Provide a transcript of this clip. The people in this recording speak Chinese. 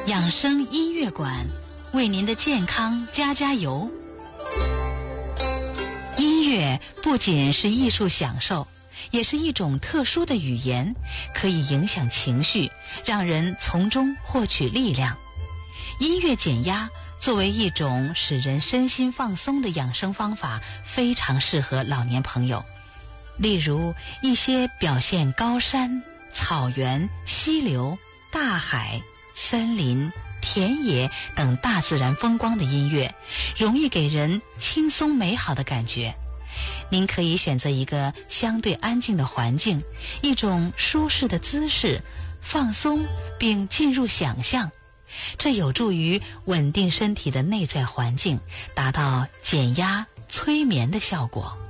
养生音乐馆为您的健康加加油。音乐不仅是艺术享受，也是一种特殊的语言，可以影响情绪，让人从中获取力量。音乐减压作为一种使人身心放松的养生方法，非常适合老年朋友。例如一些表现高山、草原、溪流、大海、森林、田野等大自然风光的音乐，容易给人轻松美好的感觉。您可以选择一个相对安静的环境，一种舒适的姿势，放松并进入想象，这有助于稳定身体的内在环境，达到减压、催眠的效果。